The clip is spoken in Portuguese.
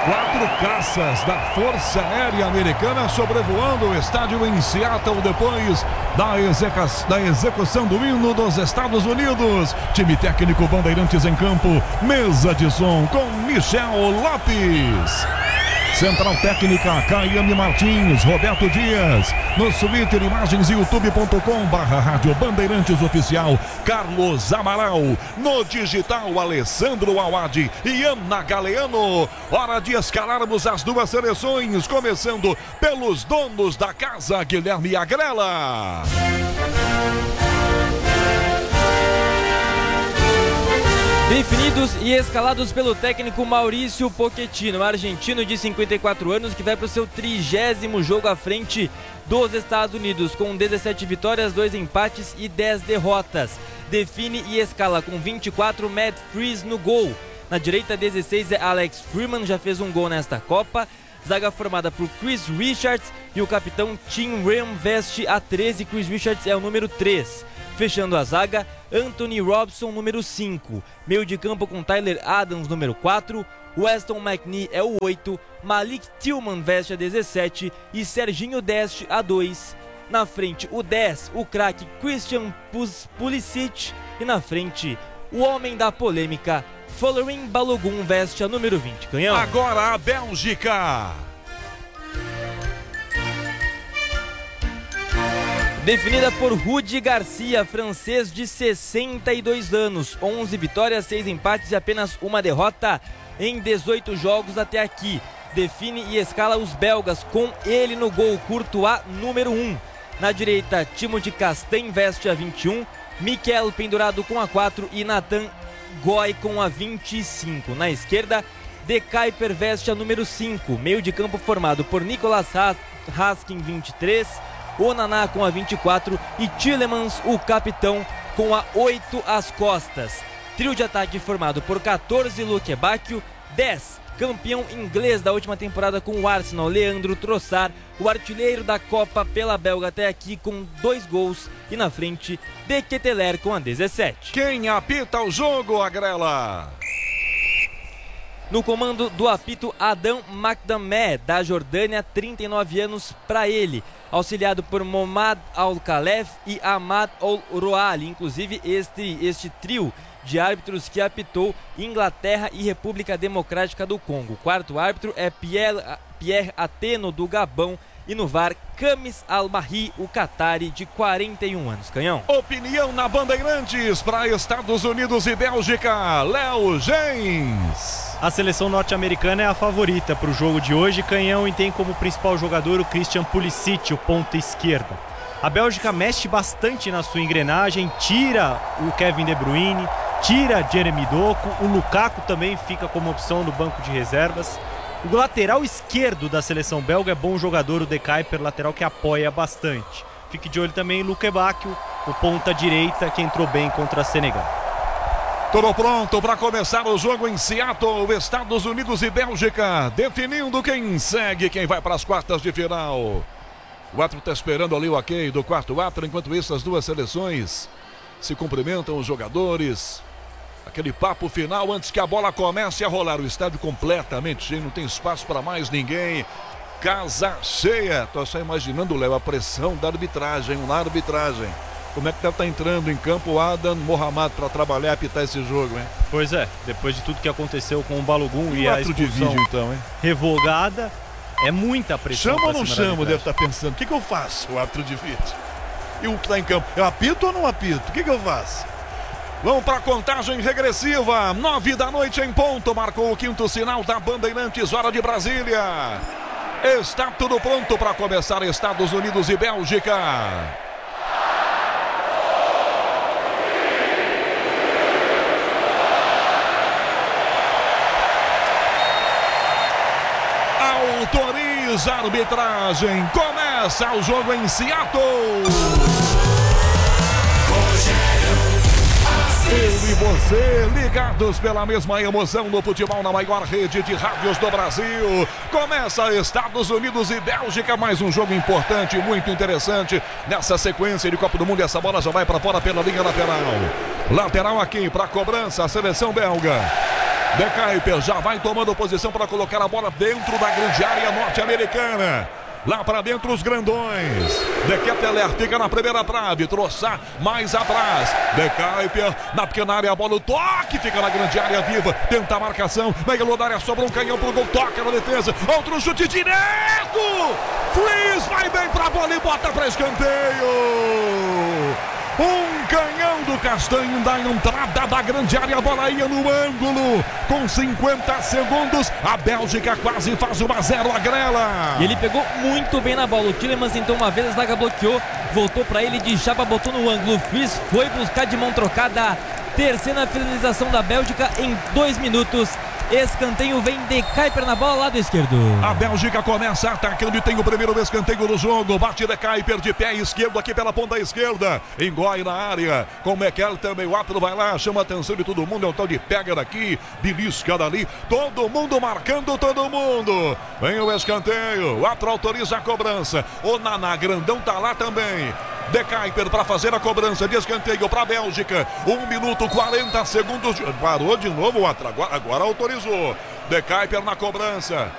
4 caças da Força Aérea Americana sobrevoando o estádio em Seattle depois da execução do hino dos Estados Unidos. Time técnico Bandeirantes em campo, mesa de som com Michel Lopes. Central técnica, Caiane Martins, Roberto Dias. No Twitter, imagens, youtube.com/Rádio Bandeirantes Oficial, Carlos Amaral. No digital, Alessandro Awad e Ana Galeano. Hora de escalarmos as duas seleções, começando pelos donos da casa, Guilherme Agrela. Definidos e escalados pelo técnico Maurício Pochettino, argentino de 54 anos que vai para o seu 30º jogo à frente dos Estados Unidos, com 17 vitórias, 2 empates e 10 derrotas. Define e escala com 24 Matt Freese no gol. Na direita, 16 é Alex Freeman, já fez um gol nesta Copa. Zaga formada por Chris Richards e o capitão Tim Ram veste a 13. Chris Richards é o número 3. Fechando a zaga, Anthony Robson, número 5. Meio de campo com Tyler Adams, número 4. Weston McKennie é o 8. Malik Tillman veste a 17. E Serginho Deste a 2. Na frente, o 10, o craque Christian Pulisic. E na frente, o homem da polêmica, Folarin Balogun, veste a número 20. Canhão. Agora a Bélgica. Definida por Rudi Garcia, francês de 62 anos, 11 vitórias, 6 empates e apenas uma derrota em 18 jogos até aqui. Define e escala os belgas, com ele no gol, Courtois, número 1. Na direita, Timothy Castaing veste a 21, Mikel pendurado com a 4 e Nathan Goy com a 25. Na esquerda, De Kuyper veste a número 5, meio de campo formado por Nicolas Haskin, 23, Onaná com a 24 e Tielemans, o capitão, com a 8 às costas. Trio de ataque formado por 14, Luque Bacchio, 10, campeão inglês da última temporada com o Arsenal, Leandro Trossard, o artilheiro da Copa pela Belga até aqui com 2 gols, e na frente, De Ketelaere com a 17. Quem apita o jogo, Agrela? No comando do apito, Adam Makdamé, da Jordânia, 39 anos para ele, auxiliado por Momad Al-Khalef e Ahmad Al-Roali, inclusive este trio de árbitros que apitou Inglaterra e República Democrática do Congo. O quarto árbitro é Pierre Ateno, do Gabão, e no VAR, Kamis Al-Mahri, o Qatari, de 41 anos. Canhão. Opinião na Bandeirantes para Estados Unidos e Bélgica, Léo Gens. A seleção norte-americana é a favorita para o jogo de hoje, Canhão, e tem como principal jogador o Christian Pulisic, o ponta esquerda. A Bélgica mexe bastante na sua engrenagem, tira o Kevin De Bruyne, tira Jeremy Doku, o Lukaku também fica como opção no banco de reservas. O lateral esquerdo da seleção belga é bom jogador, o De Kuyper, lateral que apoia bastante. Fique de olho também em Luque Bacchio, o ponta direita, que entrou bem contra a Senegal. Tudo pronto para começar o jogo em Seattle, Estados Unidos e Bélgica, definindo quem segue, quem vai para as quartas de final. O árbitro está esperando ali o ok do quarto árbitro, enquanto isso as duas seleções se cumprimentam, os jogadores. Aquele papo final antes que a bola comece a rolar. O estádio completamente cheio, não tem espaço para mais ninguém. Casa cheia. Tô só imaginando, Léo, a pressão da arbitragem, na arbitragem. Como é que tá entrando em campo o Adam Mohamed para trabalhar e apitar esse jogo, hein? Pois é, depois de tudo que aconteceu com o Balogun e a expulsão de vídeo, então, hein? Revogada, é muita pressão. Chama ou não chama? Deve estar pensando. O que eu faço, o árbitro de vídeo? E o que está em campo? Eu apito ou não apito? O que eu faço? Vamos para a contagem regressiva. 9 da noite em ponto. Marcou o quinto sinal da Bandeirantes, hora de Brasília. Está tudo pronto para começar Estados Unidos e Bélgica. Autoriza a arbitragem. Começa o jogo em Seattle. Eu e você, ligados pela mesma emoção no futebol na maior rede de rádios do Brasil. Começa Estados Unidos e Bélgica, mais um jogo importante, muito interessante. Nessa sequência de Copa do Mundo, essa bola já vai para fora pela linha lateral. Lateral aqui para cobrança, a seleção belga. De Kuyper já vai tomando posição para colocar a bola dentro da grande área norte-americana. Lá para dentro os grandões. De Ketteler fica na primeira trave. Troçar mais atrás. De Kuyper na pequena área. A bola, o toque. Fica na grande área viva. Tenta a marcação. Meia da área. Sobra um canhão pro gol. Toca na defesa. Outro chute direto. Freeze vai bem pra bola e bota para escanteio. Um canhão do Castanho da entrada da grande área, a bola ia no ângulo. Com 50 segundos, a Bélgica quase faz 1-0 a Grela. E ele pegou muito bem na bola. O Tielemans então uma vez, a zaga bloqueou, voltou para ele de chapa, botou no ângulo. Fris foi buscar de mão trocada. Terceira finalização da Bélgica em 2 minutos. Escanteio vem de Kuyper na bola, lado esquerdo. A Bélgica começa atacando e tem o primeiro escanteio do jogo. Bate de Kuyper de pé esquerdo aqui pela ponta esquerda. Engói na área. Com o Mekel também. O árbitro vai lá, chama a atenção de todo mundo. É o tal de pega daqui, belisca dali. Todo mundo marcando todo mundo. Vem o escanteio. O árbitro autoriza a cobrança. O Naná Grandão tá lá também. De Kuyper para fazer a cobrança de escanteio para a Bélgica. 1 minuto 40 segundos. Parou de novo o árbitro. Agora autorizou. De Kuyper na cobrança.